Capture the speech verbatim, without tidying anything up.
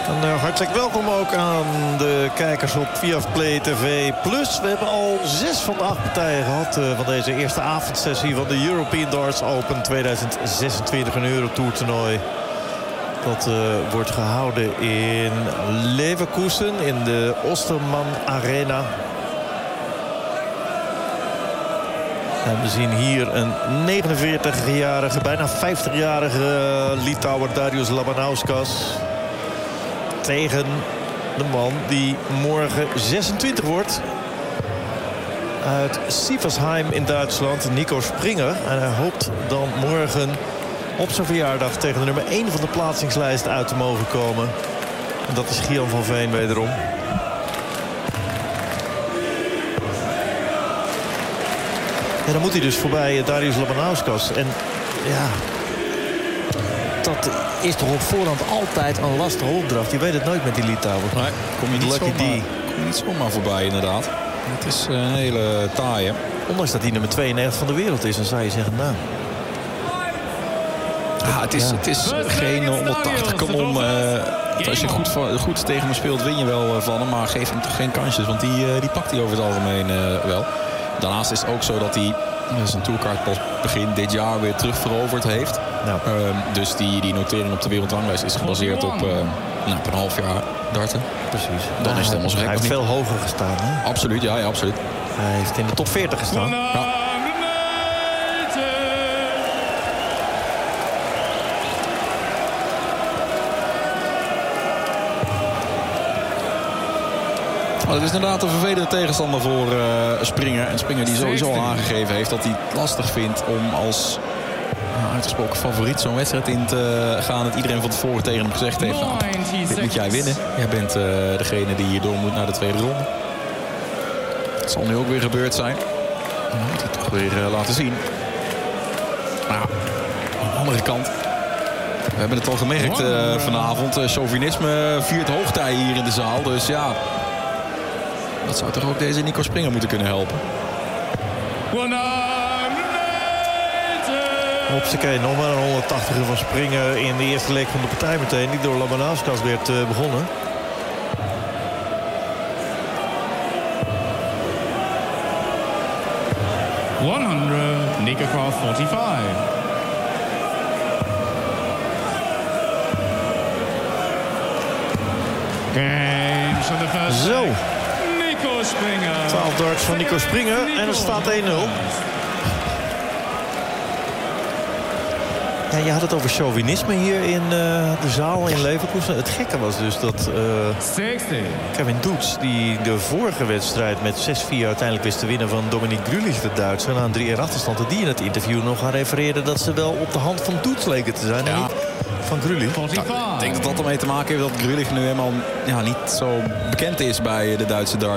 En uh, hartelijk welkom ook aan de kijkers op Viaplay T V Plus. We hebben al zes van de acht partijen gehad uh, van deze eerste avondsessie van de European Darts Open tweeduizend zesentwintig. Een Eurotour toernooi. Dat uh, wordt gehouden in Leverkusen in de Osterman Arena. En we zien hier een negenenveertigjarige, bijna vijftigjarige Litouwer Darius Labanauskas tegen de man die morgen zesentwintig wordt. Uit Sieversheim in Duitsland, Nico Springer. En hij hoopt dan morgen op zijn verjaardag tegen de nummer één van de plaatsingslijst uit te mogen komen. En dat is Gian van Veen wederom. En dan moet hij dus voorbij Darius Labanauskas. En ja, dat is toch op voorhand altijd een lastige opdracht. Je weet het nooit met die Litouwen. Nee, kom je niet, Lucky zomaar, D. kom je niet zomaar voorbij inderdaad. Het is een hele taaie. Ondanks dat hij nummer tweeënnegentig van de wereld is, dan zou je zeggen, nou... Ja, het is, ja. Het is geen honderdtachtig kanon. Uh, als je goed, goed tegen hem speelt, win je wel van hem. Maar geef hem toch geen kansjes, want die, uh, die pakt hij over het algemeen uh, wel. Daarnaast is het ook zo dat hij zijn tourkaart pas begin dit jaar weer terug veroverd heeft. Nou. Uh, dus die, die notering op de wereldranglijst is gebaseerd op, uh, nou, op een half jaar darten. Precies. Dan ja, is het helemaal zo gek. Hij heeft veel hoger gestaan, hè? Absoluut, ja, ja, absoluut. Hij heeft in de top veertig gestaan. Ja. Maar het is inderdaad een vervelende tegenstander voor uh, Springer. En Springer die sowieso al aangegeven heeft dat hij het lastig vindt om als uh, uitgesproken favoriet zo'n wedstrijd in te gaan. Dat iedereen van tevoren tegen hem gezegd heeft, nou, dit moet jij winnen. Jij bent uh, degene die hier door moet naar de tweede ronde. Dat zal nu ook weer gebeurd zijn. En dan moet hij toch weer uh, laten zien. Maar aan de andere kant, we hebben het al gemerkt uh, vanavond. Uh, chauvinisme viert hoogtij hier in de zaal. Dus ja, dat zou toch ook deze Nico Springer moeten kunnen helpen. Hopsakee, nog maar een honderdtachtiger van Springer in de eerste leg van de partij meteen. Die door Labanauskas werd uh, begonnen. honderd, Nick across forty-five. Games on the first. Zo. Nico Springer. twaalf darts van Nico Springer en het staat één nul. Ja, je had het over chauvinisme hier in uh, de zaal in Leverkusen. Het gekke was dus dat uh, Kevin Doets, die de vorige wedstrijd met zes vier uiteindelijk wist te winnen van Dominik Grülich, de Duitser, na een drie een achterstand, dat die in het interview nog gaan refereren dat ze wel op de hand van Doets leken te zijn. Ja. En niet van Grülich. Nou, ik denk dat dat ermee te maken heeft dat Grülich nu helemaal ja, niet zo bekend is bij de Duitse dart.